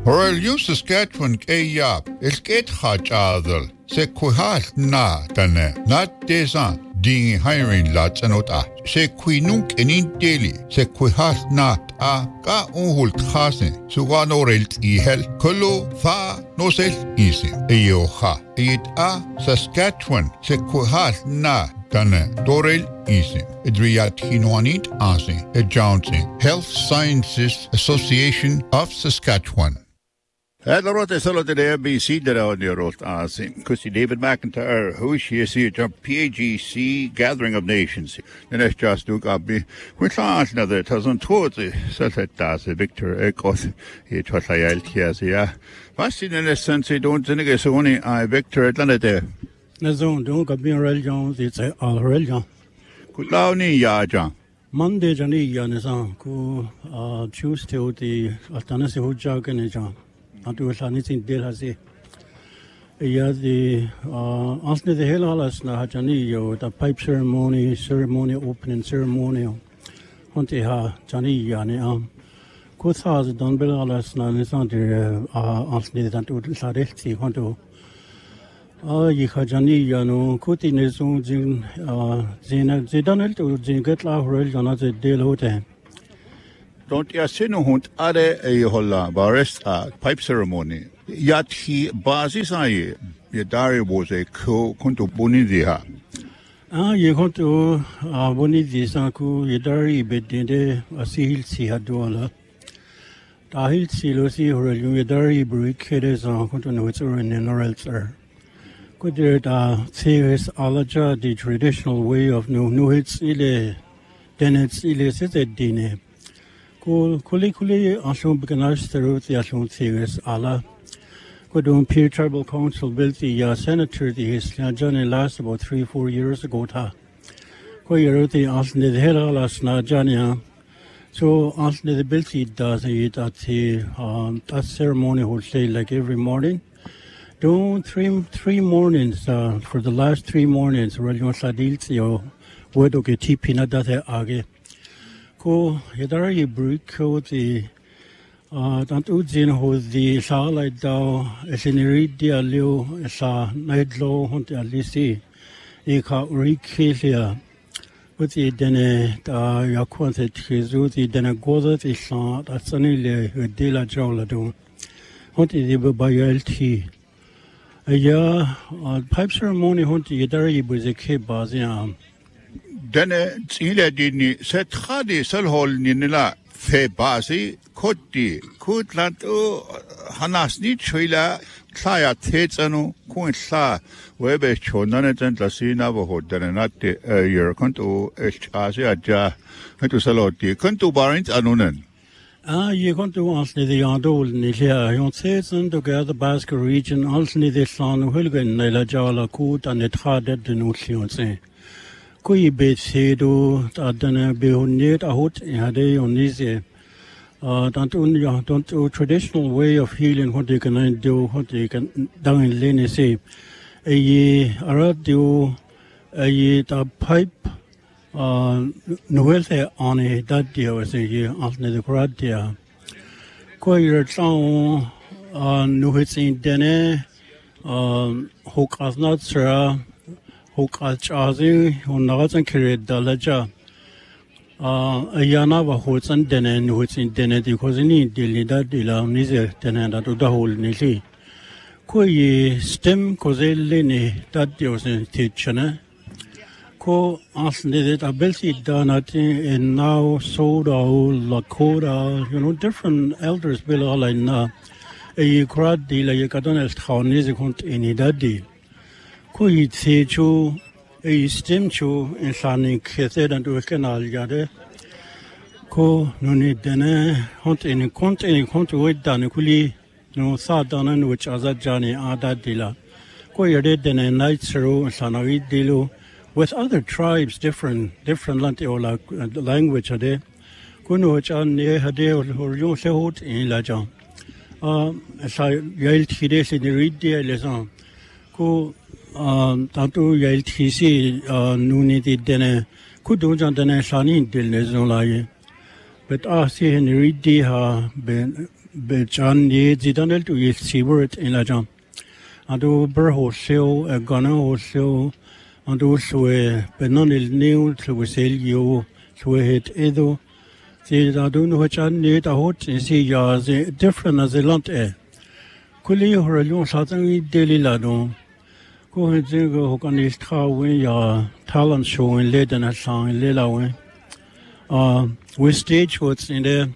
Horel Saskatchewan Kayap, Esket Hachadal, Sequihal Na Tane, Not Desan, Ding hiring lots and ota, Sequinunk and in daily, Sequihal Nat A Ka Unhul Hasen, Suganorelt Ihel, Kolo, Fa, Nosel, Easy, Eyoha, It A Saskatchewan, Sequihal Na. Tane Dorel Easy, Edriat Hinoanit Asi, Johnson, Health Sciences Association of Saskatchewan. هذا روت سلطة ABC دراوني روت آسي كسي ديفيد ماكنتاير هو شيء جم PAGC Gathering of Nations نحن جاستوك أبي ويطلعت نذر تزن توتي سلطة تاسي فيكتور إيكوث يتوتلا يالتياسي فاسي نسنسي دون تنجي سوني آي فيكتور أتلانته نزون دون كبين ريلجون زي آل ريلجون كلاوني يا جان Monday جاني يا نزان كو Tuesday دي أتناسي هو جاكني جان أنتو سانيتين ديل هذي يا دي أصلا ده هلا هلا جاني يو the pipe ceremony opening ceremony هنتي ها جاني يعني كو ثاز دون بلا هلا نزان دي أصلا ده أنتو ساريختي هنتو يخجاني يانو كوتي نزون زيدانل تو زينكت لا هرل جانا زيدل هوتين. Don't you see no hunt are a holla barest pipe ceremony? Yet he basis I Yadari was a co conto bonidia. You want to bonidi sanku Yadari bedinde a seal si hadola. Tahil silosi or Yadari briquettes on continuity in Norelser. Could there theories alaja the traditional way of no hits ile denets ile sete dine. Kuli ashon beganas the ashon theories ala. Could peer tribal council built the senator the his Johnny last about 3-4 years ago ta. Could the ashon the hell last na Jania. So ashon the built it does it at the that ceremony will say like every morning. Don't three mornings for the last 3 mornings religion sadiltio wedo ke tipina date age ko yadari bruko the tant udzin ho the sala da eseniridia leo sa naidlo hont alisi e ka urikelia with the dene da yakwante tjezu the dene goza the sa atsanile de la jawla do hont the bayalti pipe ceremony hunt yadari was a kid baziam. Then Ila didn't set Hadi Selhol Nila Fe Bazi, Koti, Kutland Hanas Nichila, Klaya Tetsano, Kunsla, Webe Chonanet and Lasina, who did not year conto Asia Ja, to Saloti, Conto Barins Anunen. You want to ask the Yandol Nilia, you say together Basque region, also the San Hulgan, Nela Jala Kut, and it had the notion. Kui bet Sedo, Adana Behonet, a hot in Hade on Nizia. Don't traditional way of healing what they can do, what they can down in Lene say. A ye aradio, a ye pipe. Noël on a that dear was a year after the Gradia. Quayer song no hits in Dene, Hook as not Sir, Hook as Chazi, who knows and carried the ledger. A Yanava holds and Dene, no hits in Dene, because in Dilly that dealer, Nizzer, Dene, that to the whole Nizzy. Quay stem Coselini, that dear was in teacher. Ko asnid ability done at in now Soda Lakota, different elders below like na a crowd deal like a donald town is a hunt in daddy. Ko eat sechu a stem chu in Sani Kethed and to a canal yade. Ko no need dene hunt in a content to wait down kuli no thought down and which as a Johnny ada dilla. Ko you did then a night seru Sanawi dilo. With other tribes, different language ade, kuno chan ne hade or yon se hot in la jan. Sa yail tides in read de lesan. Ko tanto yail tisi nuni di dene kudo jan dene sani dil lesan la ye. But see in read de ha ben Bechan ye zidanel to ye seaward in la jam. Ando ber wholesale, a gunner wholesale, and also benonil new to sell you to hit edo. See, I don't know which I need a hot and see ya the different as a land air. Kuli or a long suddenly daily ladon. Go ahead and go hook on his car when your talent show in lead and a song in Lila. We stage what's in there.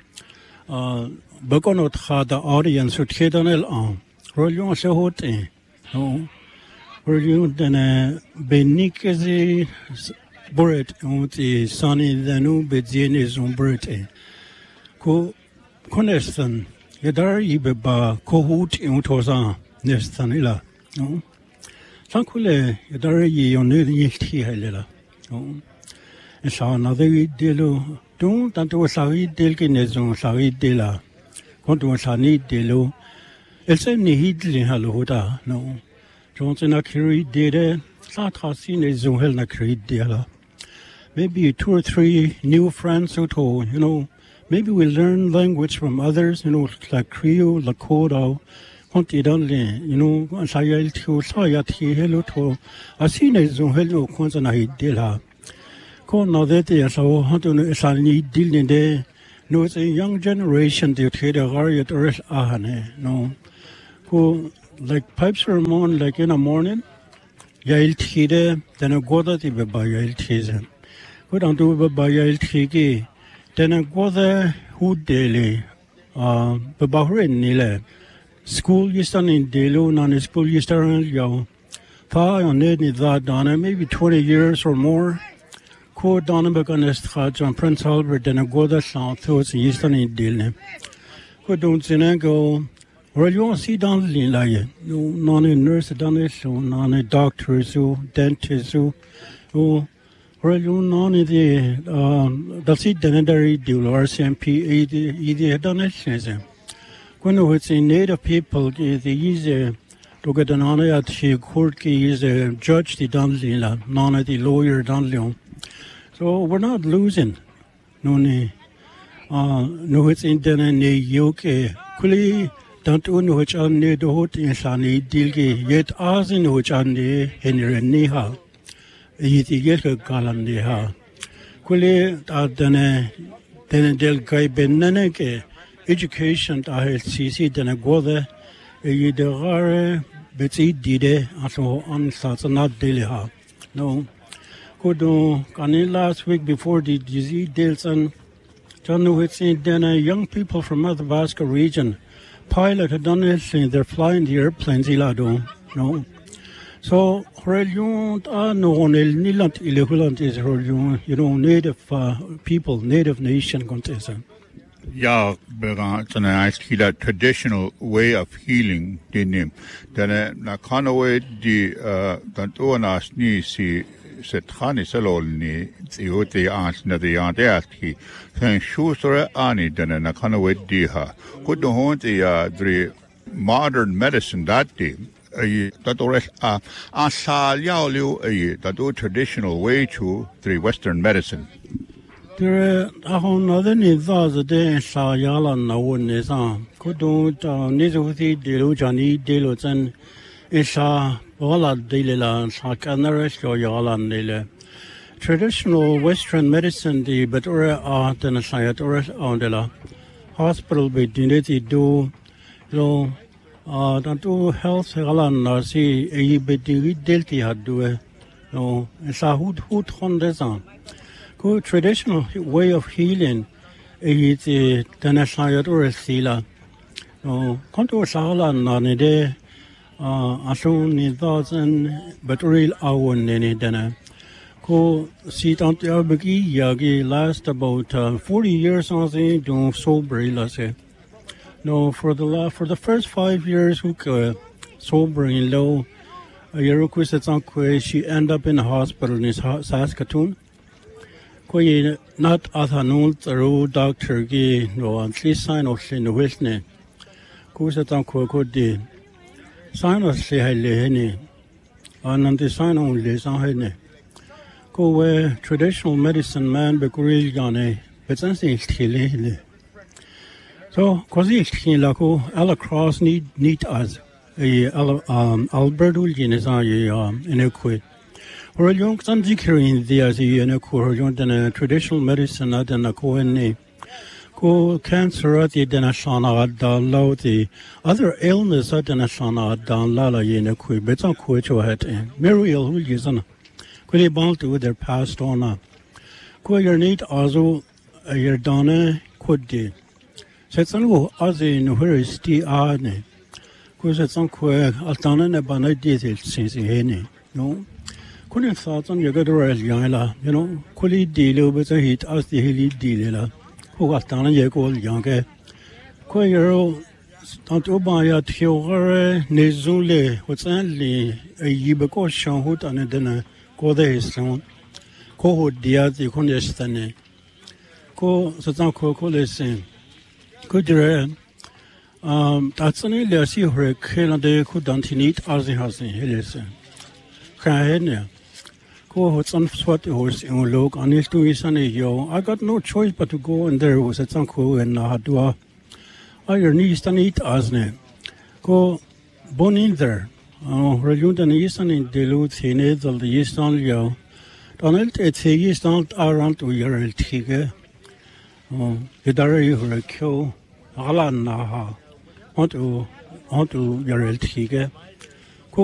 Bagonot had the audience who hit on it on. Rolling so hot in. No. Rolling then a benicity bird on the sunny the new bedin is on bird. Ko Coneston, Yadar Ibeba, Kohut in Tosa, Nestanilla. No. Sankule, Yadar ye on the Yiti Helena. No. And saw another delo. Don't that was a delkinezon, Sari dela. Conto Sani delo. It's a needling Haloda, no. Johnson a creed did Satrasin is on Helena creed dela. Maybe 2 or 3 new friends or two, you know. Maybe we learn language from others, you know, like Creole, Lakota, Conti Dunley, you know, Sayel to Sayati, hello to Asines on Hello Consonai dela. Now that is so hot on a sunny deal in there. No, it's a young generation that had a riot or ahane. No, who like pipes are on like in the morning. Yail tide, then a goda the babayal teasen. Go down to babayal tigi, then a goda who daily. Babahrin nile. School you stand in Delo, non school you stand in Yo. Far on it, that done, maybe 20 years or more. Ko Donneberg on Estrad, on Prince Albert, and a Goda South, towards the eastern Indian. Ko don't see go, or you won't see Donley like no, non a nurse done it, so non a doctor, so dentist, so, or you non the seat denedary deal, or SMP, either done it. When it's in native people, the easy to get an honor at the court is a judge, the Donley, non the lawyer Donley. So we're not losing. No, it's in the yoke. Kuli don't know which on the hot in Sani Dilgi, yet as in which on the Henry Niha. Yet Galandiha. Kuli then del Gai Beneneke, education I had CC than a gother, a the rare, but it did it, and so on, such not Deliha. No. Last week before the disease deals and John Whitson, then young people from Athabasca region, pilot had done it, they're flying the airplanes, no. So, religion, no, Niland, Illulant is religion, you know, native people, native nation contest. Yeah, it's an actually traditional way of healing, the name. Then, na kanaway the Dantuanas ni si. Setkhani salolni tsiuti ansna the anteaski thank shusra ani dana nakana diha could the haunt the modern medicine that day that ores asalyalu that traditional way to the western medicine there are another nizas a day sayala na one nizam could do nizuti delujani delutan isha traditional Western medicine, the Batura art and a Sayatoris on the hospital be dignity do, don't do health, Alan, see a bit delty had do, no, it's a hood on good traditional way of healing, it's a Tanasayatoris sila, no, come to Salan on a day. Asun thousand but real hour nene dana. Ko sit on the Albagi Yagi last about 40 years on the don't sober say. No, for the first 5 years who sober in low a year she end up in a hospital in Saskatoon. Ko not athanul through doctor gi no at least sign of in the Westne. Ko satan ko di. Sign of say Hene, and the sign only Sahene. Go where traditional medicine man be Guril Gane, but something still. So, quasi lako alla cross need as Albert Ulgin in a quid. Or a young Sanzikirin the as in a core than a traditional medicine at an a coin. Go cancer at the Denashana Dalla, the other illness at the Nashana Dalla in a quid, but on quit your head. Muriel Ulgizana. Could they bound to their past on. Go your need also your donna could do. Said some as in where is the arne. Go said some queer altana a banana detail since any. No. Couldn't thought on your good royal yala, could he deal with a heat as the hilly dealer, who got done a year old younger. Queer don't obey at your nezule, what's only a yibako shan hoot on a dinner, go there his son. Go dear the condestane. Go, Satan Coco listen. Good read. That's an illa see her kill and they couldn't eat as he has in listen. Can go what's on swat horse in look on his to his yo. I got no choice but to go and there was a tanko and Hadua. I your knees and eat as ne. Go bone in there. Relude and eastern in Delude, in Edel, the eastern yo. Donald, it's a eastern around to your tige. Idare you for a kill. Alanaha. On to your tige.